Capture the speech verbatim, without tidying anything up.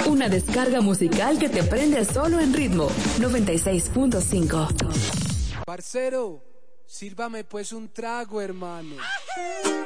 Una descarga musical que te prende solo en Ritmo noventa y seis punto cinco. Parcero, sírvame pues un trago, hermano.